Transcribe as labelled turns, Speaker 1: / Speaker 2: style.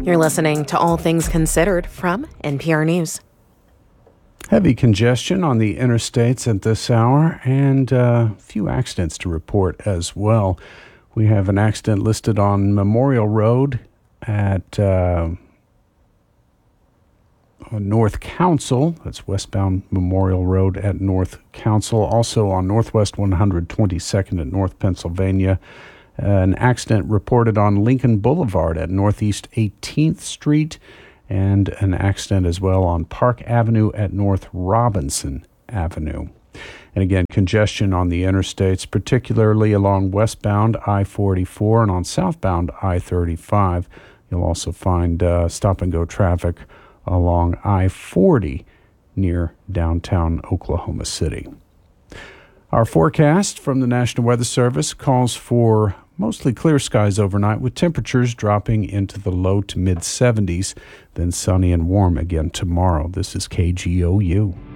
Speaker 1: You're listening to All Things Considered from NPR News.
Speaker 2: Heavy congestion on the interstates at this hour, and a few accidents to report as well. We have an accident listed on Memorial Road at North Council. That's westbound Memorial Road at North Council. Also on Northwest 122nd at North Pennsylvania. An accident reported on Lincoln Boulevard at Northeast 18th Street. And an accident as well on Park Avenue at North Robinson Avenue. And again, congestion on the interstates, particularly along westbound I-44 and on southbound I-35. You'll also find stop-and-go traffic along I-40 near downtown Oklahoma City. Our forecast from the National Weather Service calls for mostly clear skies overnight with temperatures dropping into the low to mid 70s, then sunny and warm again tomorrow. This is KGOU.